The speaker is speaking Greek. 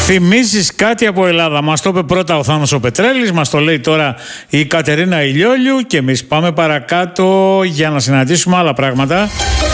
Θυμίζεις κάτι από Ελλάδα? Μας το είπε πρώτα ο Θάνος ο Πετρέλης, μας το λέει τώρα η Κατερίνα Ηλιόλιου και εμείς πάμε παρακάτω για να συναντήσουμε άλλα πράγματα.